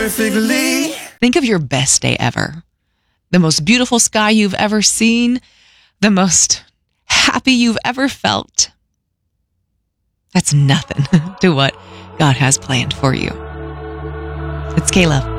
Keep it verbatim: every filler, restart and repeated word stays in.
perfectly. Think of your best day ever. The most beautiful sky you've ever seen. The most happy you've ever felt. That's nothing to what God has planned for you. It's K-Love.